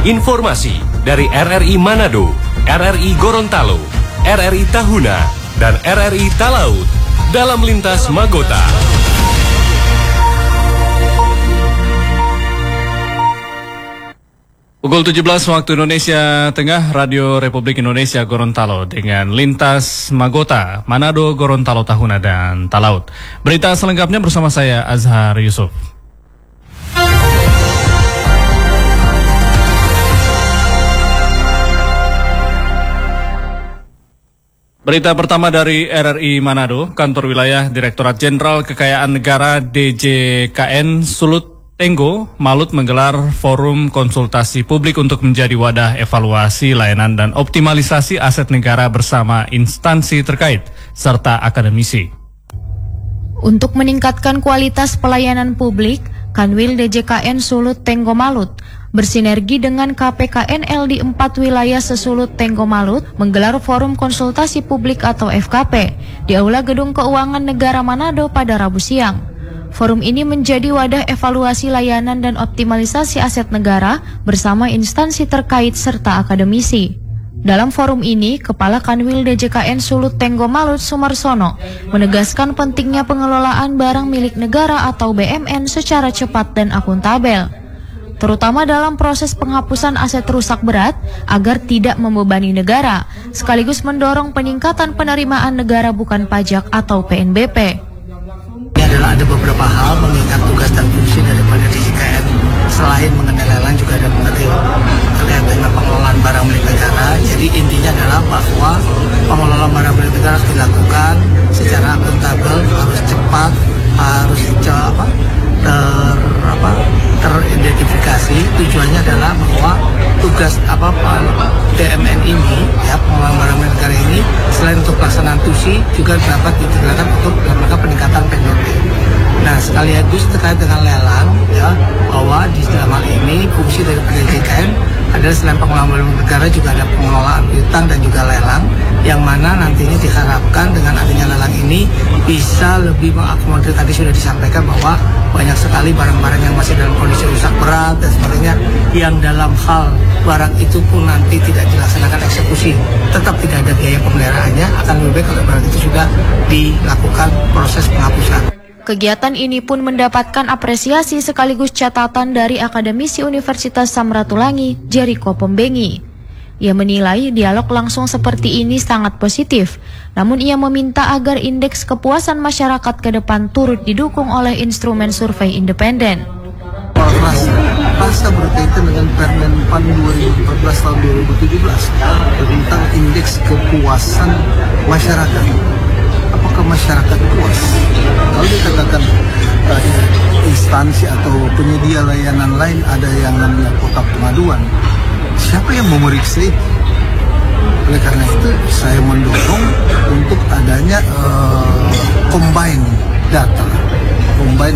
Informasi dari RRI Manado, RRI Gorontalo, RRI Tahuna, dan RRI Talaut dalam Lintas Magota. Pukul 17 waktu Indonesia Tengah, Radio Republik Indonesia Gorontalo dengan Lintas Magota, Manado, Gorontalo, Tahuna, dan Talaut. Berita selengkapnya bersama saya, Azhar Yusuf. Berita pertama dari RRI Manado, Kantor Wilayah Direktorat Jenderal Kekayaan Negara DJKN Sulut Tenggo Malut menggelar forum konsultasi publik untuk menjadi wadah evaluasi layanan dan optimalisasi aset negara bersama instansi terkait serta akademisi. Untuk meningkatkan kualitas pelayanan publik, Kanwil DJKN Sulut Tenggo Malut bersinergi dengan KPKNL di 4 wilayah sesulut Tenggo Malut menggelar forum konsultasi publik atau FKP di Aula Gedung Keuangan Negara Manado pada Rabu siang. Forum ini menjadi wadah evaluasi layanan dan optimalisasi aset negara bersama instansi terkait serta akademisi. Dalam forum ini, Kepala Kanwil DJKN Sulut Tenggo Malut Sumarsono menegaskan pentingnya pengelolaan barang milik negara atau BMN secara cepat dan akuntabel, terutama dalam proses penghapusan aset rusak berat agar tidak membebani negara, sekaligus mendorong peningkatan penerimaan negara bukan pajak atau PNBP. Adalah ada beberapa hal mengingat tugas dan fungsi daripada DJKN selain mengenai lelang juga ada terkait dengan pengelolaan barang milik negara. Jadi intinya adalah bahwa pengelolaan barang milik negara harus dilakukan secara akuntabel, harus cepat, harus teridentifikasi. Tujuannya adalah bahwa tugas DMN ini, ya, pengelolaan barang milik negara ini, selain untuk pelaksanaan tusi juga dapat digunakan untuk peningkatan PNBP. Nah, sekaligus terkait dengan lelang, ya, bahwa di dalam hal ini fungsi dari DJKN adalah selain pengelolaan barang milik negara juga ada pengelolaan piutang dan juga lelang, yang mana nantinya diharapkan dengan adanya lelang ini bisa lebih mengakomodir, tadi sudah disampaikan bahwa banyak sekali barang-barang yang masih dalam kondisi rusak berat dan sebagainya, yang dalam hal barang itu pun nanti tidak dilaksanakan eksekusi, tetap tidak ada biaya pemeliharaannya, akan lebih baik kalau barang itu sudah dilakukan proses penghapusan. Kegiatan ini pun mendapatkan apresiasi sekaligus catatan dari akademisi Universitas Samratulangi, Jericho Pembengi. Ia menilai dialog langsung seperti ini sangat positif, namun ia meminta agar indeks kepuasan masyarakat ke depan turut didukung oleh instrumen survei independen. Rasa berkaitan dengan Permen PAN 2014 tahun 2017 tentang indeks kepuasan masyarakat. Apakah masyarakat puas? Kalau dikatakan instansi atau penyedia layanan lain ada yang namanya kotak pengaduan, siapa yang memeriksa itu? Oleh karena itu saya mendorong untuk adanya combine data, combine